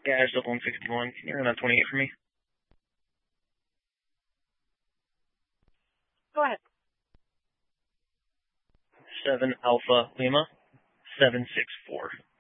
Dash 161. Can you run that 28 for me? Go ahead. 7 Alpha Lima 764.